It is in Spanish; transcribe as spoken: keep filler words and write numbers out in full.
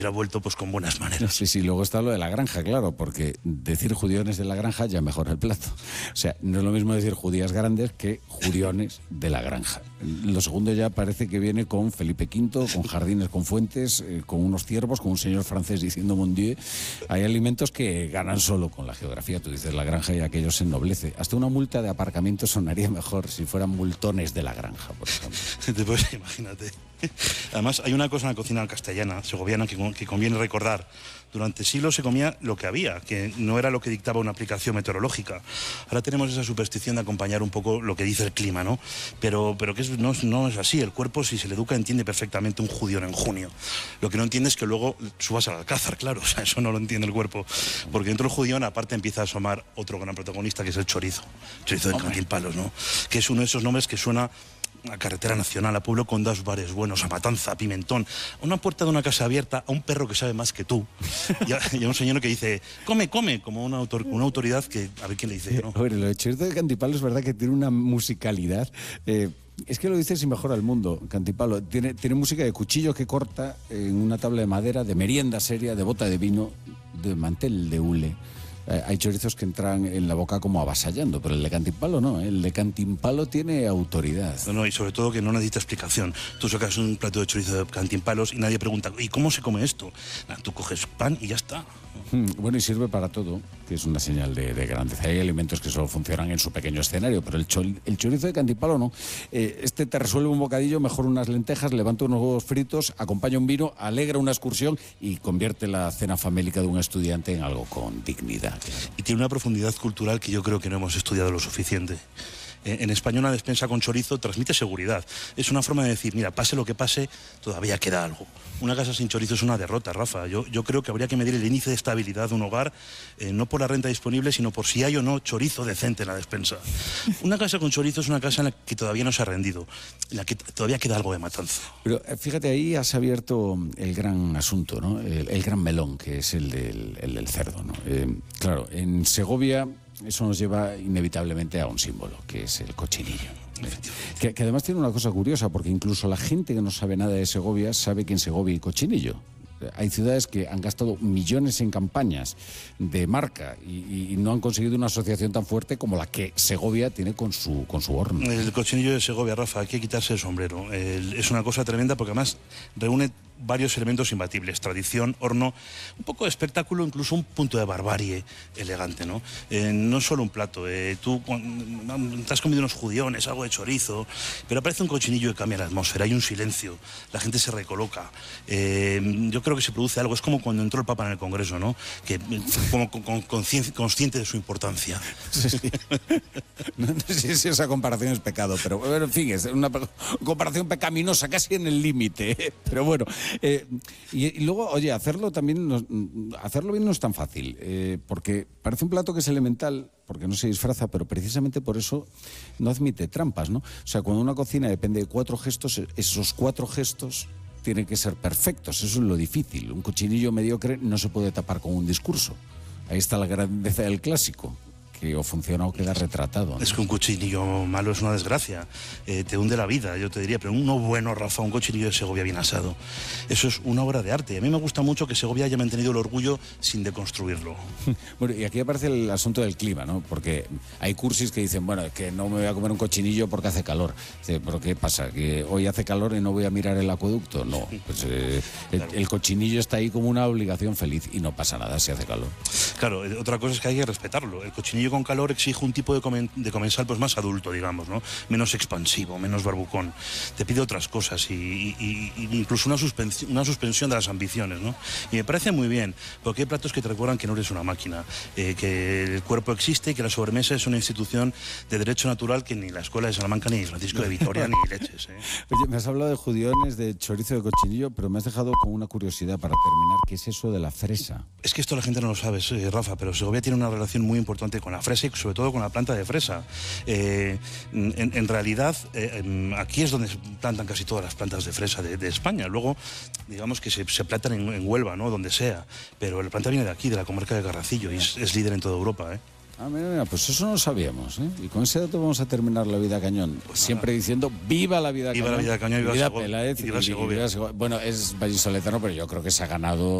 ha vuelto pues con buenas maneras. Sí, sí, luego está lo de la granja, claro, porque decir judiones de la granja ya mejora el plato. O sea, no es lo mismo decir judías grandes que judiones de la granja. Lo segundo ya parece que viene con Felipe quinto, con jardines con fuentes, eh, con unos ciervos, con un señor francés diciendo mon Dieu. Hay alimentos que ganan solo con la geografía. Tú dices la granja y aquello se ennoblece. Hasta una multa de aparcamiento sonaría mejor si fueran multones de la granja, por ejemplo. Pues imagínate. Además, hay una cosa en la cocina castellana, segoviana, que, que conviene recordar. Durante siglos se comía lo que había, que no era lo que dictaba una aplicación meteorológica. Ahora tenemos esa superstición de acompañar un poco lo que dice el clima, ¿no? Pero, pero que es, no, no es así. El cuerpo, si se le educa, entiende perfectamente un judión en junio. Lo que no entiende es que luego subas al alcázar, claro. O sea, eso no lo entiende el cuerpo. Porque dentro del judión, aparte, empieza a asomar otro gran protagonista, que es el chorizo. Chorizo de Cantimpalos, ¿no? Que es uno de esos nombres que suena a carretera nacional, a pueblo con dos bares buenos, a Matanza, a Pimentón, a una puerta de una casa abierta, a un perro que sabe más que tú, y a, y a un señor que dice, come, come, como una, autor, una autoridad que, a ver quién le dice, ¿no? Oye, lo de Chorizo de Cantimpalos es verdad que tiene una musicalidad. Eh, es que lo dices y mejora el mundo, Cantipalo. Tiene, tiene música de cuchillo que corta en una tabla de madera, de merienda seria, de bota de vino, de mantel de hule. Hay chorizos que entran en la boca como avasallando, pero el de Cantimpalo no, ¿eh? El de Cantimpalo tiene autoridad. No, no, y sobre todo que no necesita explicación. Tú sacas un plato de chorizo de Cantimpalos y nadie pregunta, ¿y cómo se come esto? Nah, tú coges pan y ya está. Bueno, y sirve para todo, que es una señal de, de grandeza. Hay alimentos que solo funcionan en su pequeño escenario, pero el, chol, el chorizo de Cantimpalo no. Eh, este te resuelve un bocadillo, mejor unas lentejas, levanta unos huevos fritos, acompaña un vino, alegra una excursión y convierte la cena famélica de un estudiante en algo con dignidad. Y tiene una profundidad cultural que yo creo que no hemos estudiado lo suficiente. En España una despensa con chorizo transmite seguridad. Es una forma de decir, mira, pase lo que pase, todavía queda algo. Una casa sin chorizo es una derrota, Rafa. Yo, yo creo que habría que medir el índice de estabilidad de un hogar, eh, no por la renta disponible, sino por si hay o no chorizo decente en la despensa. Una casa con chorizo es una casa en la que todavía no se ha rendido, en la que todavía queda algo de matanza. Pero fíjate, ahí has abierto el gran asunto, ¿no? El, el gran melón, que es el del, el del cerdo, ¿no? Eh, claro, en Segovia eso nos lleva inevitablemente a un símbolo, que es el cochinillo. Que, que además tiene una cosa curiosa, porque incluso la gente que no sabe nada de Segovia sabe que en Segovia hay cochinillo. Hay ciudades que han gastado millones en campañas de marca y, y no han conseguido una asociación tan fuerte como la que Segovia tiene con su, con su horno. El cochinillo de Segovia, Rafa, hay que quitarse el sombrero. El, es una cosa tremenda porque además reúne varios elementos imbatibles, tradición, horno, un poco de espectáculo, incluso un punto de barbarie elegante, ¿no? Eh, no solo un plato, eh, tú te has comido unos judiones, algo de chorizo, pero aparece un cochinillo que cambia la atmósfera, hay un silencio, la gente se recoloca. Eh, yo creo que se produce algo, es como cuando entró el Papa en el Congreso, ¿no? Que como con, con, consciente de su importancia. Sí, sí. No, no sé si esa comparación es pecado, pero bueno, en fin, es una comparación pecaminosa, casi en el límite, ¿eh? Pero bueno. Eh, y, y luego, oye, hacerlo también, no, hacerlo bien no es tan fácil, eh, porque parece un plato que es elemental, porque no se disfraza, pero precisamente por eso no admite trampas, ¿no? O sea, cuando una cocina depende de cuatro gestos, esos cuatro gestos tienen que ser perfectos, eso es lo difícil. Un cochinillo mediocre no se puede tapar con un discurso. Ahí está la grandeza del clásico, que o funciona o queda retratado, ¿no? Es que un cochinillo malo es una desgracia, eh, te hunde la vida, yo te diría, pero uno bueno, Rafa, un cochinillo de Segovia bien asado, eso es una obra de arte. A mí me gusta mucho que Segovia haya mantenido el orgullo sin deconstruirlo. Bueno, y aquí aparece el asunto del clima, ¿no? Porque hay cursis que dicen, bueno, es que no me voy a comer un cochinillo porque hace calor. Dice, ¿pero qué pasa? ¿Que hoy hace calor y no voy a mirar el acueducto? No, pues eh, claro. el, el cochinillo está ahí como una obligación feliz y no pasa nada si hace calor. Claro, otra cosa es que hay que respetarlo. El cochinillo con calor exige un tipo de, comen, de comensal pues más adulto, digamos, ¿no? Menos expansivo, menos barbucón. Te pide otras cosas y, y, y incluso una suspensión, una suspensión de las ambiciones, ¿no? Y me parece muy bien, porque hay platos que te recuerdan que no eres una máquina, eh, que el cuerpo existe y que la sobremesa es una institución de derecho natural que ni la Escuela de Salamanca, ni Francisco de Vitoria, ni leches, ¿eh? Oye, me has hablado de judiones, de chorizo de cochinillo, pero me has dejado con una curiosidad para terminar. ¿Qué es eso de la fresa? Es que esto la gente no lo sabe, eh, Rafa, pero Segovia tiene una relación muy importante con la fresa y sobre todo con la planta de fresa. Eh, en, en realidad, eh, aquí es donde se plantan casi todas las plantas de fresa de, de España. Luego, digamos que se, se plantan en, en Huelva, ¿no? Donde sea. Pero la planta viene de aquí, de la comarca de Garracillo, y es, es líder en toda Europa, ¿eh? Ah, mira, mira, pues eso no lo sabíamos, ¿eh? Y con ese dato vamos a terminar la vida cañón. Pues siempre nada. Diciendo viva la vida viva cañón. La vida cañón, viva, vida Segovia, Peláez, y viva y, Segovia. y viva Segovia. Bueno, es vallisoletano, pero yo creo que se ha ganado